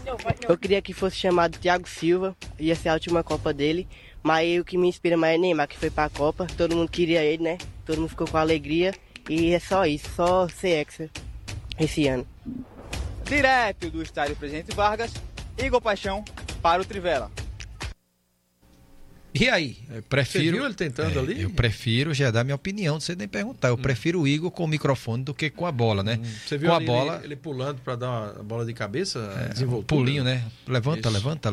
Eu queria que fosse chamado Thiago Silva, ia ser a última Copa dele, mas o que me inspira mais é Neymar, que foi pra Copa, todo mundo queria ele, né? Todo mundo ficou com alegria e é só isso, só ser hexa esse ano. Direto do estádio Presidente Vargas, Igor Paixão para o Trivela. E aí? Prefiro, você viu ele tentando ali? Eu prefiro já dar minha opinião, não sei nem perguntar. Eu prefiro o Igor com o microfone do que com a bola, né? Você viu com ali a bola, ele pulando para dar uma bola de cabeça? Um pulinho, né? Levanta,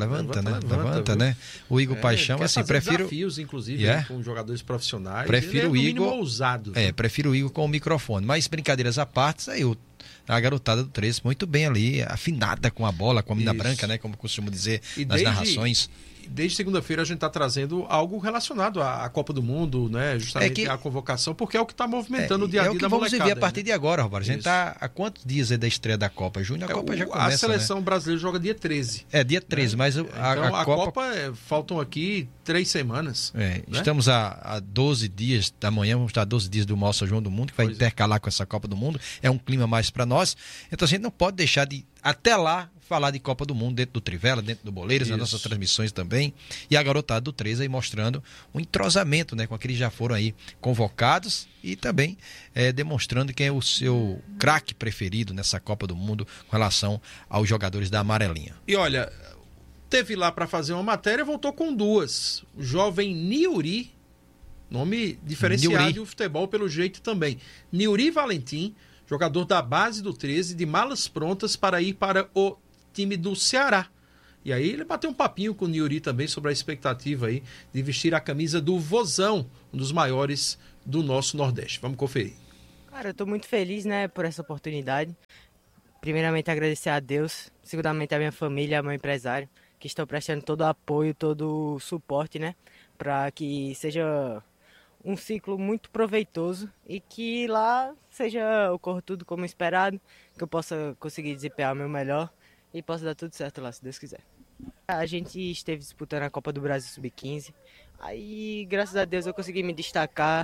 né? O Igor Paixão, assim, prefiro desafios, inclusive, com jogadores profissionais. Prefiro o Igor ousado. Prefiro o Igor com o microfone. Mas brincadeiras à parte, saiu a garotada do 13 muito bem ali, afinada com a bola, com a mina branca, né? Como costumo dizer nas narrações. Desde segunda-feira a gente está trazendo algo relacionado à Copa do Mundo, né? Justamente a convocação, porque é o que está movimentando o dia a dia da molecada. Vamos viver a partir de agora, Roberto. A gente está há quantos dias aí da estreia da Copa? Junho, a Copa já começa, a seleção brasileira joga dia 13. Dia 13, mas então, a Copa faltam aqui 3 semanas. Né? Estamos a 12 dias da manhã, vamos estar a 12 dias do maior São João do Mundo, que vai intercalar com essa Copa do Mundo. É um clima mais para nós. Então a gente não pode deixar de, até lá, falar de Copa do Mundo dentro do Trivela, dentro do Boleiros, nas nossas transmissões também. E a garotada do 13 aí mostrando um entrosamento, né, com aqueles que já foram aí convocados e também demonstrando quem é o seu craque preferido nessa Copa do Mundo com relação aos jogadores da amarelinha. E olha, teve lá para fazer uma matéria, voltou com 2. O jovem Niuri, nome diferenciado do futebol pelo jeito também. Niuri Valentim, jogador da base do 13, de malas prontas para ir para o time do Ceará. E aí ele bateu um papinho com o Niuri também sobre a expectativa aí de vestir a camisa do Vozão, um dos maiores do nosso Nordeste. Vamos conferir. Cara, eu tô muito feliz, né, por essa oportunidade. Primeiramente agradecer a Deus, segundamente a minha família, ao meu empresário, que estão prestando todo o apoio, todo o suporte, né, para que seja um ciclo muito proveitoso e que lá ocorra tudo como esperado, que eu possa conseguir desempenhar o meu melhor e possa dar tudo certo lá, se Deus quiser. A gente esteve disputando a Copa do Brasil Sub-15, aí graças a Deus eu consegui me destacar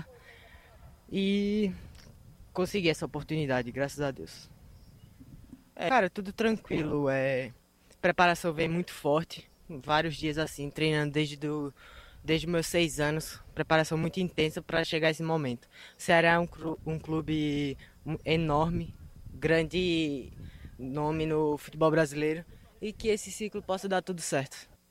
e consegui essa oportunidade, graças a Deus. Cara, tudo tranquilo, preparação vem muito forte, vários dias assim, treinando desde meus 6 anos, preparação muito intensa para chegar a esse momento. O Ceará é um clube enorme, grande nome no futebol brasileiro e que esse ciclo possa dar tudo certo.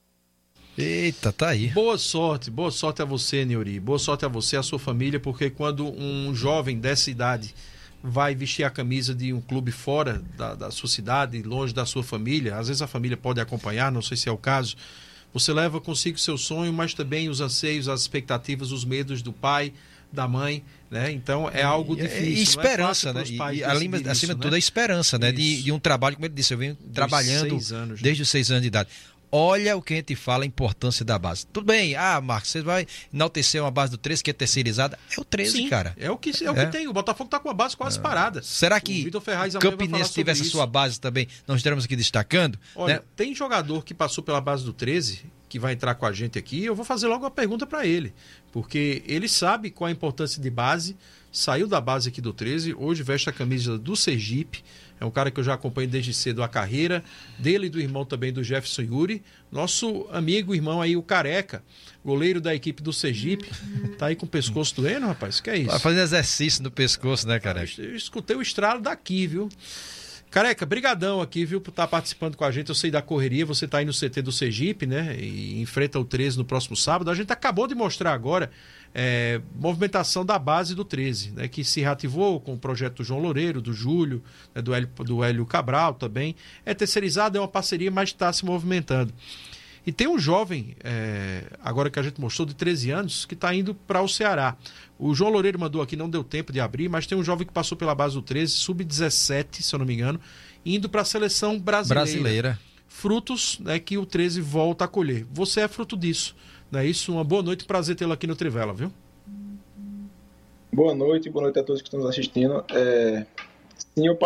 Eita, tá aí. Boa sorte a você, Niuri. Boa sorte a você, a sua família, porque quando um jovem dessa idade vai vestir a camisa de um clube fora da sua cidade, longe da sua família, às vezes a família pode acompanhar, não sei se é o caso, você leva consigo seu sonho, mas também os anseios, as expectativas, os medos do pai, da mãe, né? Então é algo difícil. E esperança, né? E acima de tudo, a esperança, né? De um trabalho, como ele disse, eu venho trabalhando desde os 6 anos de idade. Olha o que a gente fala, a importância da base. Tudo bem, Marcos, você vai enaltecer uma base do 13 que é terceirizada. É o 13, sim, cara. É o que tem. O Botafogo tá com a base quase parada. Será que o Campinense tivesse a sua base também, nós estaremos aqui destacando? Olha, né? Tem jogador que passou pela base do 13, que vai entrar com a gente aqui, eu vou fazer logo uma pergunta para ele, porque ele sabe qual a importância de base, saiu da base aqui do 13, hoje veste a camisa do Sergipe, é um cara que eu já acompanho desde cedo a carreira, dele e do irmão também, do Jefferson Yuri, nosso amigo, irmão aí, o Careca, goleiro da equipe do Sergipe, tá aí com o pescoço doendo, rapaz, que é isso? Vai fazer exercício no pescoço, né, Careca? Eu escutei o estralo daqui, viu? Careca, brigadão aqui, viu, por estar participando com a gente. Eu sei da correria, você está aí no CT do Sergipe, né, e enfrenta o 13 no próximo sábado. A gente acabou de mostrar agora movimentação da base do 13, né, que se reativou com o projeto do João Loureiro, do Júlio, né, do Hélio Cabral também. É terceirizado, é uma parceria, mas está se movimentando. E tem um jovem, agora que a gente mostrou, de 13 anos, que está indo para o Ceará. O João Loureiro mandou aqui, não deu tempo de abrir, mas tem um jovem que passou pela base do 13, sub-17, se eu não me engano, indo para a seleção brasileira. Frutos, né, que o 13 volta a colher. Você é fruto disso, não é isso? Uma boa noite, prazer tê-lo aqui no Trivela, viu? Boa noite a todos que estão nos assistindo. Sim, eu